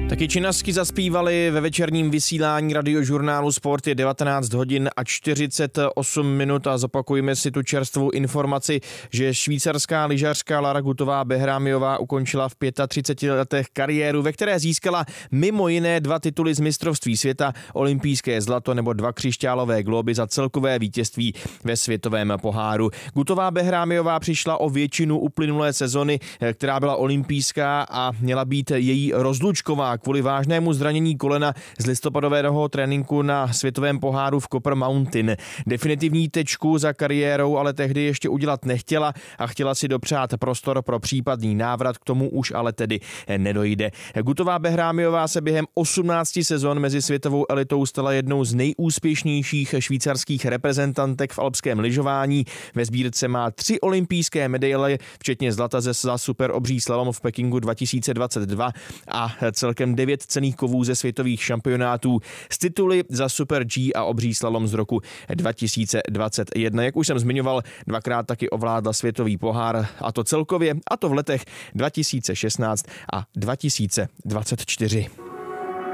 Taky činasky zaspívali ve večerním vysílání radiožurnálu Sport. Je 19 hodin a 48 minut a zopakujeme si tu čerstvou informaci, že švýcarská lyžařka Lara Gutová-Behrámiová ukončila v 35 letech kariéru, ve které získala mimo jiné 2 tituly z mistrovství světa, olympijské zlato nebo 2 křišťálové glóby za celkové vítězství ve světovém poháru. Gutová-Behrámiová přišla o většinu uplynulé sezony, která byla olympijská a měla být její rozlučková kvůli vážnému zranění kolena z listopadového tréninku na světovém poháru v Copper Mountain. Definitivní tečku za kariérou ale tehdy ještě udělat nechtěla a chtěla si dopřát prostor pro případný návrat, k tomu už ale tedy nedojde. Gutová-Behrámiová se během 18 sezon mezi světovou elitou stala jednou z nejúspěšnějších švýcarských reprezentantek v alpském lyžování. Ve sbírce má 3 olympijské medaile, včetně zlata za super obří slalom v Pekingu 2022 a celkem 9 cenných kovů ze světových šampionátů z tituly za Super G a obří slalom z roku 2021. Jak už jsem zmiňoval, 2krát taky ovládla světový pohár, a to celkově, a to v letech 2016 a 2024.